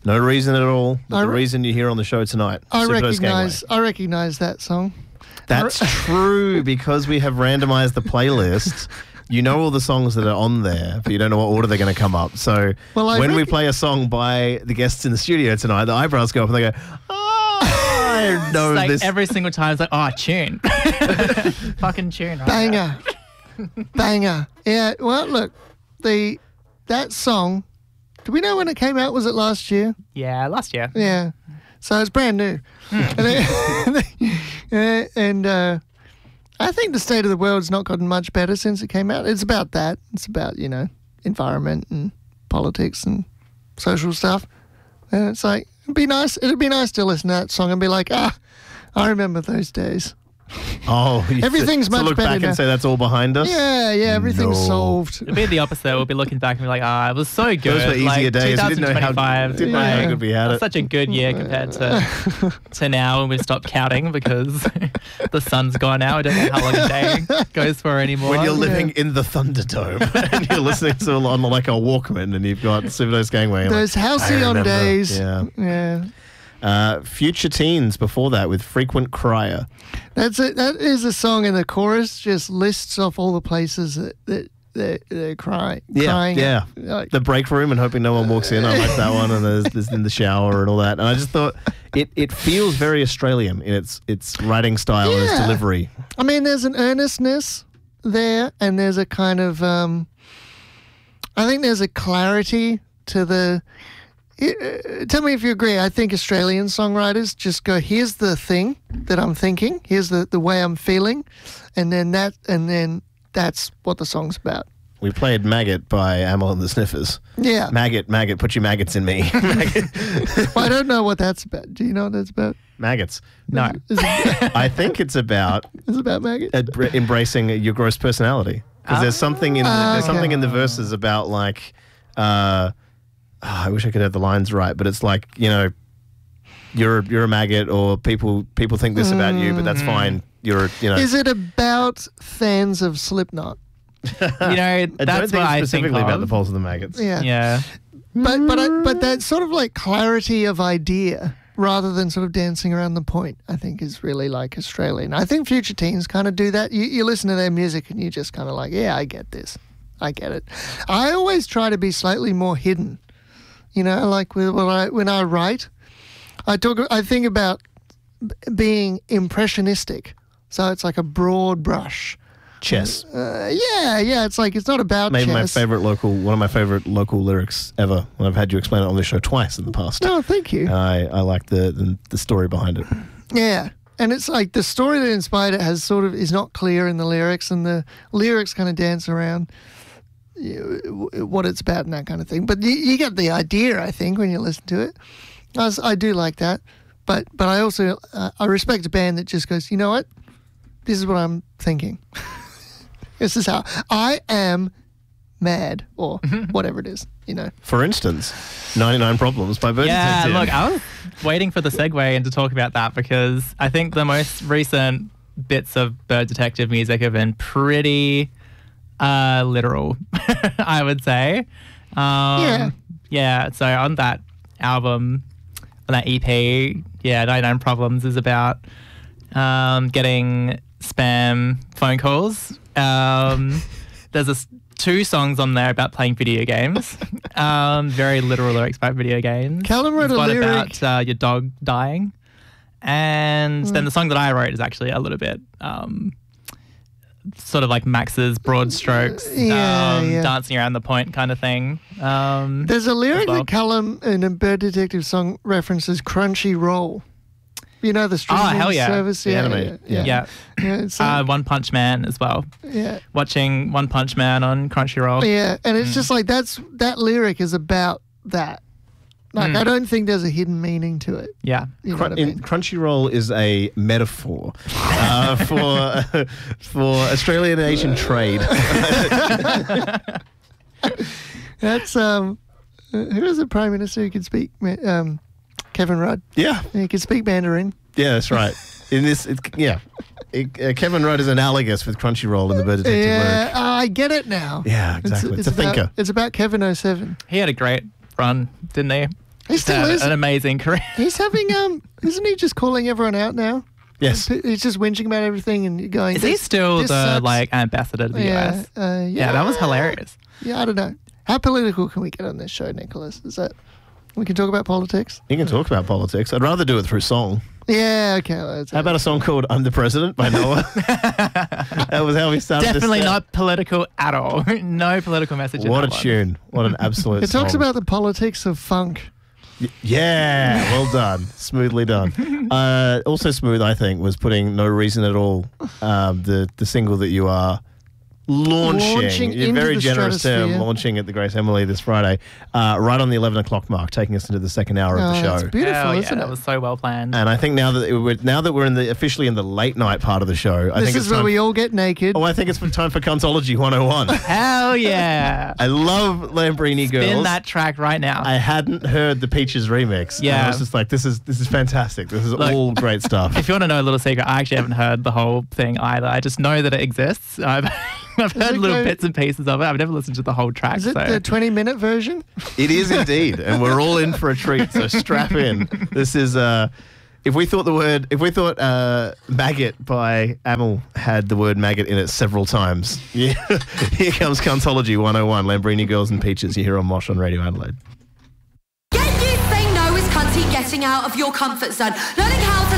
No reason at all. The reason you're here on the show tonight. I recognize that song. That's true, because we have randomized the playlist. You know all the songs that are on there, but you don't know what order they're going to come up. So when we play a song by the guests in the studio tonight, the eyebrows go up and they go, oh, I know it's like this. Every single time it's like, oh, tune. Fucking tune. Right? Banger. Banger. Yeah, well, look, that song, do we know when it came out? Was it last year? Yeah, last year. Yeah. So it's brand new. And I think the state of the world's not gotten much better since it came out. It's about that. It's about, environment and politics and social stuff. And it's like, it'd be nice to listen to that song and be like, I remember those days. Oh, everything's much look better back now. and say that's all behind us? Yeah, everything's solved. It'll be the opposite. We'll be looking back and be like, it was so good. Those were easier days. We didn't know how good we had it. Such a good year compared to now when we've stopped counting because the sun's gone now. I don't know how long a day goes for anymore. When you're living in the Thunderdome and you're listening to on like a Walkman and you've got Cividos Gangway. Those halcyon days. Yeah. Future Teens before that with Frequent Crier. That is a song, and the chorus just lists off all the places that they're crying. Yeah. Like, the break room and hoping no one walks in. I like that one. And there's in the shower and all that. And I just thought it feels very Australian in its writing style and its delivery. I mean, there's an earnestness there, and there's a kind of I think there's a clarity to the. Tell me if you agree. I think Australian songwriters just go, here's the thing that I'm thinking, here's the way I'm feeling, and then that's what the song's about. We played Maggot by Amyl and the Sniffers. Yeah. Maggot, put your maggots in me. Well, I don't know what that's about. Do you know what that's about? Maggots. No. I think it's about... It's about maggots? Embracing your gross personality. Because there's something in the verses about like... I wish I could have the lines right, but it's like, you're a maggot, or people think this about you, but that's fine. Is it about fans of Slipknot? That's I don't think what I specifically think about the Pulse of the Maggots. Yeah. But that sort of like clarity of idea rather than sort of dancing around the point, I think is really like Australian. I think Future Teens kind of do that. You listen to their music and you just kind of like, yeah, I get this. I get it. I always try to be slightly more hidden. Like when I write, I think about being impressionistic. So it's like a broad brush. Chess. It's like it's not about maybe chess. one of my favorite local lyrics ever. And I've had you explain it on this show twice in the past. Oh, thank you. I like the story behind it. Yeah. And it's like the story that inspired it is not clear in the lyrics, and the lyrics kind of dance around what it's about and that kind of thing. But you get the idea, I think, when you listen to it. I do like that. But I also I respect a band that just goes, you know what? This is what I'm thinking. This is how I am mad, or whatever it is, For instance, 99 Problems by Bird Detective. Yeah, look, I was waiting for the segue and to talk about that because I think the most recent bits of Bird Detective music have been pretty... literal, I would say. Yeah, so on that album, on that EP, 99 Problems is about getting spam phone calls. There's two songs on there about playing video games. Very literal lyrics about video games. Callum wrote a lyric about your dog dying. And then the song that I wrote is actually a little bit... sort of like Max's broad strokes, dancing around the point kind of thing. There's a lyric that Callum in a Bird Detective song references Crunchy Roll. The streaming service? The anime. Yeah. One Punch Man as well. Yeah. Watching One Punch Man on Crunchyroll. Yeah, and it's just like that lyric is about that. Like, I don't think there's a hidden meaning to it. Yeah. You know what I mean? Crunchyroll is a metaphor for Australian Asian trade. That's who was the Prime Minister who could speak? Kevin Rudd. Yeah. He could speak Mandarin. Yeah, that's right. In this, Kevin Rudd is analogous with Crunchyroll in the Bird Detective lyric. I get it now. Yeah, exactly. It's a thinker. It's about Kevin 07. He had a great run, didn't he? He still is. An amazing career. He's having, isn't he just calling everyone out now? Yes. He's just whinging about everything and going, Is he still the sucks. ambassador to the US? Yeah, that was hilarious. Yeah, I don't know. How political can we get on this show, Nicholas? Is that we can talk about politics? You can talk about politics. I'd rather do it through song. Yeah, okay. How about a song called I'm the President by Noah? That was how we started. Definitely not political at all. No political message in What a that one. tune. What an absolute It talks song. about the politics of funk. Yeah, well done. Smoothly done. Also smooth, I think, was putting No Reason at All, the single that you are launching into very the generous term, stratosphere. launching at the Grace Emily this Friday, right on the 11 o'clock mark, taking us into the second hour of the It's show. beautiful, Hell yeah, isn't that it? was so well planned. And I think now that we're officially in the late night part of the show, I This think is it's where time. we all get naked. Oh, I think it's time for Cuntology 101. Hell yeah. I love Lambrini Girls. Spin that track right now. I hadn't heard the Peaches remix. And I Yeah. was just like, this is fantastic. This is Look, all great stuff. If you want to know a little secret, I actually haven't heard the whole thing either. I just know that it exists. I've heard it little go- bits and pieces of it. I've never listened to the whole track. Is it so. the 20-minute version? It is indeed, and we're all in for a treat. So strap in. This is if we thought maggot by Amel had the word maggot in it several times. Yeah, here comes Cuntology 101. Lambrini Girls and Peaches. You hear on Mosh on Radio Adelaide. Get you say no is cunty getting out of your comfort zone. Learning how to